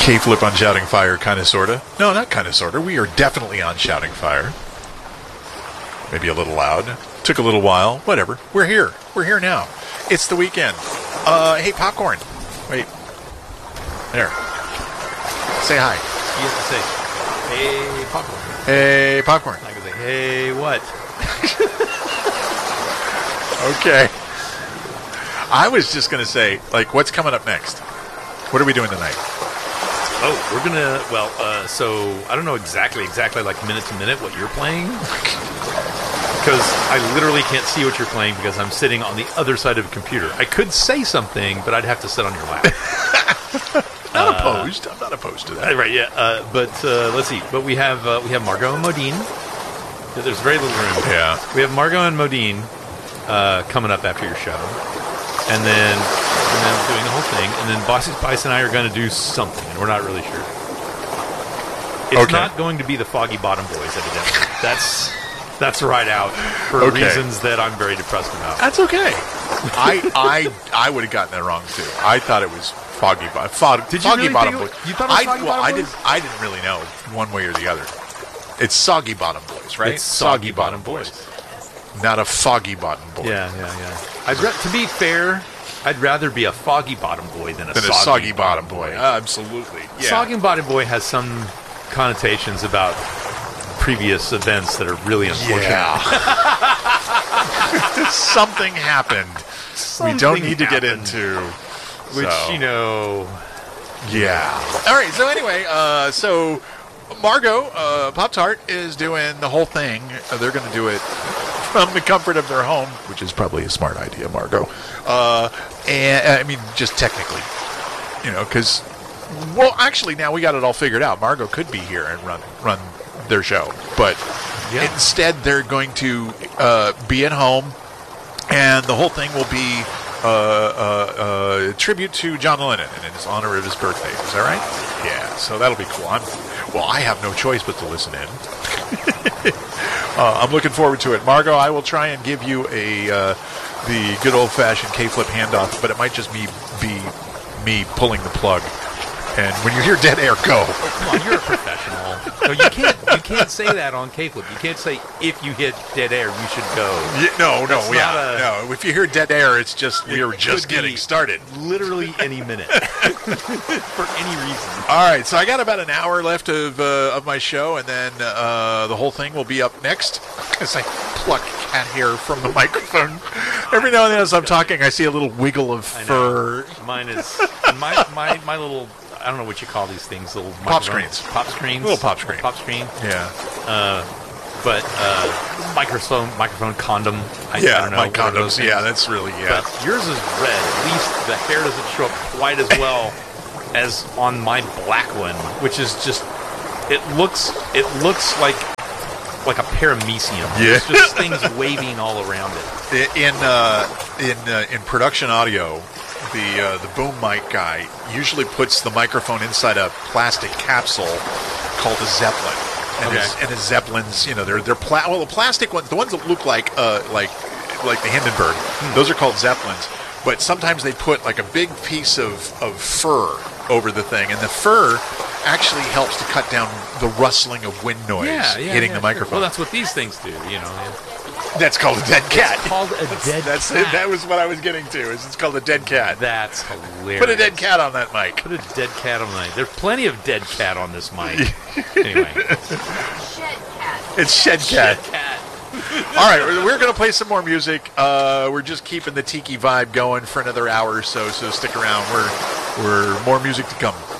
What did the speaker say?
K-Flip on Shouting Fire, kind of, sort of. No, not kind of, sort of. We are definitely on Shouting Fire. Maybe a little loud. Took a little while. Whatever. We're here. We're here now. It's the weekend. Hey, Popcorn. Wait. There. Say hi. You have to say, hey, Popcorn. Hey, Popcorn. I can say, hey, what? Okay. I was just going to say, like, what's coming up next? What are we doing tonight? Oh, we're going to, so I don't know exactly, like minute to minute what you're playing. Because I literally can't see what you're playing because I'm sitting on the other side of a computer. I could say something, but I'd have to sit on your lap. Not opposed. I'm not opposed to that. Right, yeah. But let's see. But we have Margot and Modine. There's very little room. Yeah. We have Margot and Modine coming up after your show. And then doing the whole thing. And then Bossy Spice and I are going to do something, and we're not really sure. It's not going to be the Foggy Bottom Boys, evidently. That's right out for reasons that I'm very depressed about. That's okay. I would have gotten that wrong too. I thought it was Foggy Bottom. Did you really Bottom think Boys. you thought it was Foggy Bottom Boys? I didn't really know one way or the other. It's Soggy Bottom Boys, right? It's Soggy Bottom Boys. Not a Foggy Bottom Boy. Yeah. To be fair, I'd rather be a Foggy Bottom Boy than a Soggy Bottom Boy. Absolutely. Yeah. Soggy Bottom Boy has some connotations about previous events that are really unfortunate. Yeah. Something happened. We don't need to get into. Which, Yeah. All right, so anyway, so Margot, Pop-Tart, is doing the whole thing. They're going to do it from the comfort of their home, which is probably a smart idea, Margot. And I mean, just technically, because, well, actually, now we got it all figured out. Margot could be here and run their show, but instead they're going to be at home, and the whole thing will be a tribute to John Lennon in his honor of his birthday. Is that right? Yeah, so that'll be cool. I have no choice but to listen in. I'm looking forward to it. Margot, I will try and give you the good old-fashioned K-Flip handoff, but it might just be me pulling the plug. And when you hear dead air, go. Oh, come on, you're a professional. No, you can't say that on K-Flip. You can't say if you hit dead air, you should go. No. If you hear dead air, it's just we're just getting started. Literally any minute, for any reason. All right, so I got about an hour left of my show, and then the whole thing will be up next. As I pluck cat hair from the microphone, every now and then as I'm talking, I see a little wiggle of fur. Mine is my little. I don't know what you call these things. Little pop screens. Pop screens. Little pop screen. Pop screen. Yeah. But microphone condom. I don't know. My condoms. Yeah, that's really But yours is red. At least the hair doesn't show up quite as well as on my black one, which is just. It looks like a paramecium. Yeah. It's just things waving all around it. In production audio. The boom mic guy usually puts the microphone inside a plastic capsule called a Zeppelin, and his Zeppelins, they're the plastic ones, the ones that look like the Hindenburg, those are called Zeppelins. But sometimes they put like a big piece of fur over the thing, and the fur actually helps to cut down the rustling of wind noise hitting the microphone. Well, that's what these things do, That's called a dead cat. It's called a dead cat. That was what I was getting to. It's called a dead cat. That's hilarious. Put a dead cat on that mic. Put a dead cat on the mic. There's plenty of dead cat on this mic. Anyway. Shed cat. It's shed cat. Shed cat. All right, we're going to play some more music. We're just keeping the tiki vibe going for another hour or so stick around. We're more music to come.